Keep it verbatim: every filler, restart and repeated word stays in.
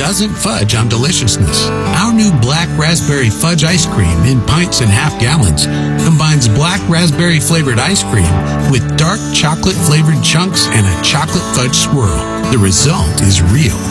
doesn't fudge on deliciousness. Our new Black Raspberry Fudge Ice Cream in pints and half gallons combines black raspberry flavored ice cream with dark chocolate flavored chunks and a chocolate fudge swirl. The result is real